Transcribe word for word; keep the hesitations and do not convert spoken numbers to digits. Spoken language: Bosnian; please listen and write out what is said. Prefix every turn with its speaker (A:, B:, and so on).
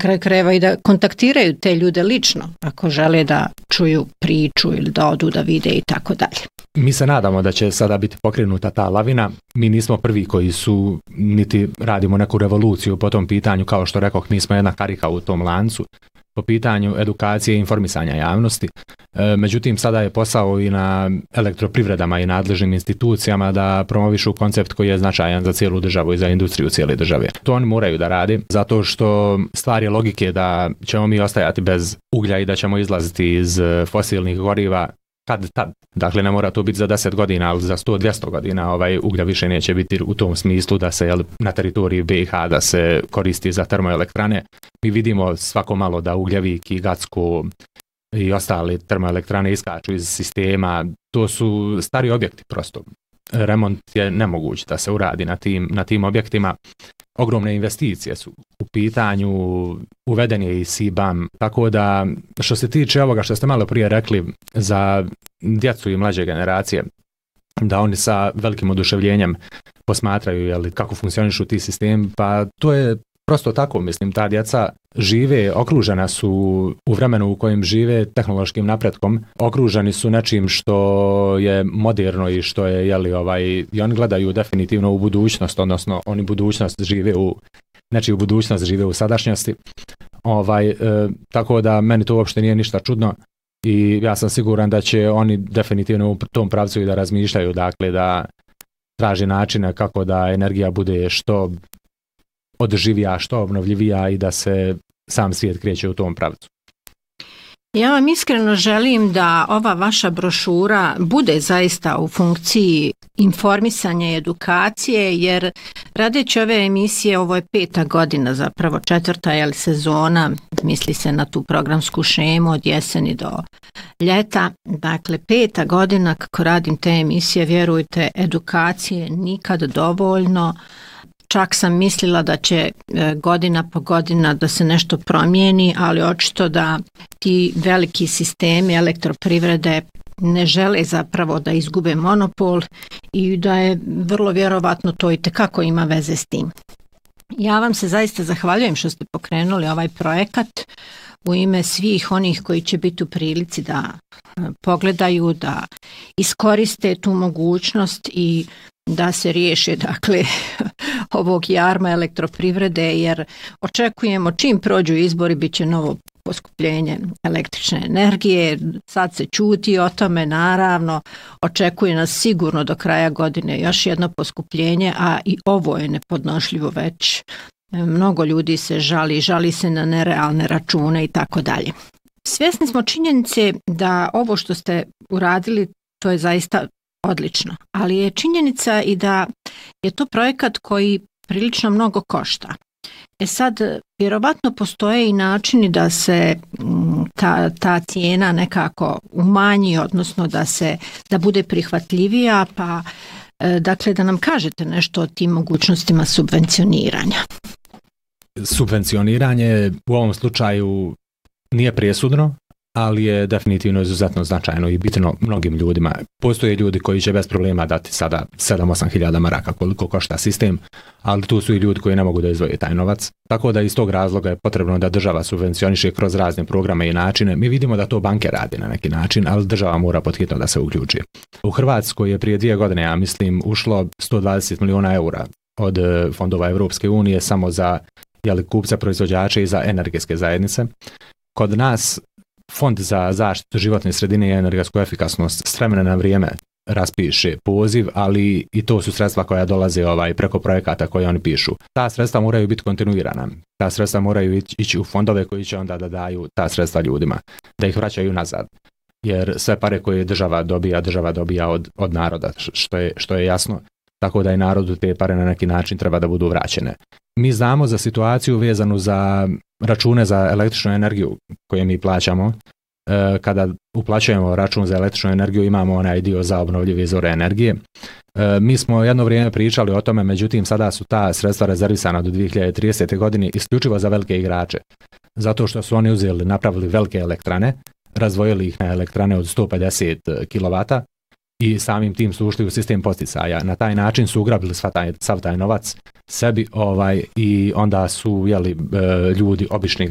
A: kraju krajeva i da kontaktiraju te ljude lično ako žele da čuju priču ili da odu da vide i tako dalje.
B: Mi se nadamo da će sada biti pokrenuta ta lavina. Mi nismo prvi koji su, niti radimo neku revoluciju po tom pitanju, kao što rekoh, mi smo jedna karika u tom lancu po pitanju edukacije i informisanja javnosti. E, međutim, sada je posao i na elektroprivredama i nadležnim institucijama da promovišu koncept koji je značajan za cijelu državu i za industriju cijele države. To oni moraju da radi, zato što stvar je logike da ćemo mi ostajati bez uglja i da ćemo izlaziti iz fosilnih goriva kad tad. Dakle, ne mora to biti za deset godina, ali za sto do dvjesto godina ovaj uglja više neće biti u tom smislu da se jel, na teritoriji B i H da se koristi za termoelektrane. Mi vidimo svako malo da Ugljevik i Gacko i ostale termoelektrane iskaču iz sistema. To su stari objekti prosto. Remont je nemoguć da se uradi na tim, na tim objektima. Ogromne investicije su u pitanju, uveden je i C B A M, tako da što se tiče ovoga što ste malo prije rekli za djecu i mlađe generacije, da oni sa velikim oduševljenjem posmatraju jeli, kako funkcionišu ti sistemi, pa to je prosto tako, mislim, ta djeca žive, okružena su u vremenu u kojem žive tehnološkim napretkom, okruženi su nečim što je moderno i što je, jeli, ovaj, i oni gledaju definitivno u budućnost, odnosno oni budućnost žive u, nečiju budućnost žive u sadašnjosti. Ovaj, e, tako da meni to uopšte nije ništa čudno i ja sam siguran da će oni definitivno u tom pravcu i da razmišljaju, dakle, da traži načine kako da energija bude što održivija, što obnovljivija i da se sam svijet kreće u tom pravcu.
A: Ja vam iskreno želim da ova vaša brošura bude zaista u funkciji informisanja i edukacije, jer radeći ove emisije, ovo je peta godina, zapravo četvrta je sezona, misli se na tu programsku šemu od jeseni do ljeta, dakle peta godina kako radim te emisije, vjerujte, edukacije nikad dovoljno. Čak sam mislila da će godina po godina da se nešto promijeni, ali očito da ti veliki sistemi elektroprivrede ne žele zapravo da izgube monopol i da je vrlo vjerovatno to i tekako ima veze s tim. Ja vam se zaista zahvaljujem što ste pokrenuli ovaj projekat u ime svih onih koji će biti u prilici da pogledaju, da iskoriste tu mogućnost i da se riješe, dakle, ovog jarma elektroprivrede, jer očekujemo čim prođu izbori bit će novo poskupljenje električne energije. Sad se čuti o tome, naravno, očekuje nas sigurno do kraja godine još jedno poskupljenje, a i ovo je nepodnošljivo već. Mnogo ljudi se žali, žali se na nerealne račune i tako dalje. Svjesni smo činjenice da ovo što ste uradili, to je zaista odlično, ali je činjenica i da je to projekat koji prilično mnogo košta. E sad, vjerovatno postoje i načini da se ta, ta cijena nekako umanji, odnosno da se da bude prihvatljivija, pa dakle da nam kažete nešto o tim mogućnostima subvencioniranja.
B: Subvencioniranje u ovom slučaju nije presudno, ali je definitivno izuzetno značajno i bitno mnogim ljudima. Postoje ljudi koji će bez problema dati sada sedam do osam hiljada maraka koliko košta sistem, ali tu su i ljudi koji ne mogu da izdvoje taj novac. Tako da iz tog razloga je potrebno da država subvencioniše kroz razne programe i načine. Mi vidimo da to banke radi na neki način, ali država mora podhitno da se uključi. U Hrvatskoj je prije dvije godine, ja mislim, ušlo sto dvadeset milijuna eura od fondova Europske unije samo za jeli, kupca, proizvođače i za energetske zajednice. Kod nas Fond za zaštitu životne sredine i energetsku efikasnost s vremena na vrijeme raspiše poziv, ali i to su sredstva koja dolaze ovaj, preko projekata koje oni pišu. Ta sredstva moraju biti kontinuirana. Ta sredstva moraju ići u fondove koji će onda da daju ta sredstva ljudima, da ih vraćaju nazad. Jer sve pare koje država dobija, država dobija od, od naroda, što je, što je jasno. Tako da i narodu te pare na neki način treba da budu vraćene. Mi znamo za situaciju vezanu za račune za električnu energiju koje mi plaćamo. E, kada uplaćujemo račun za električnu energiju imamo onaj dio za obnovljive izvore energije. E, mi smo jedno vrijeme pričali o tome, međutim sada su ta sredstva rezervisana do dvije hiljade tridesete. godine isključivo za velike igrače. Zato što su oni uzeli, napravili velike elektrane, razvojili ih na elektrane od sto pedeset kilovata i samim tim su ušli u sistem posticaja. Na taj način su ugrabili sva taj, sav taj novac sebi ovaj, i onda su jeli, ljudi, obični